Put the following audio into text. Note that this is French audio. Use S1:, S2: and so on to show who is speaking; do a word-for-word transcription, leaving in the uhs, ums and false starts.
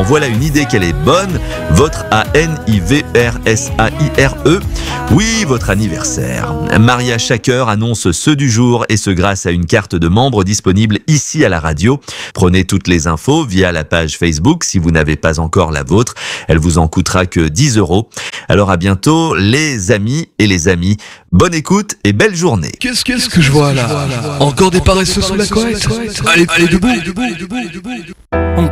S1: voilà une idée qu'elle est bonne, votre A N I V R S A I R E. Oui, votre anniversaire. Maria Shaker annonce ceux du jour et ce grâce à une carte de membre disponible ici à la radio. Prenez toutes les infos via la page Facebook si vous n'avez pas encore la vôtre. Elle vous en coûtera que dix euros. Alors à bientôt les amis et les amies. Bonne écoute et belle journée.
S2: Qu'est-ce qu'est-ce que je vois là? Encore des paresseux sous la couette? Allez, allez, debout, debout, debout, debout.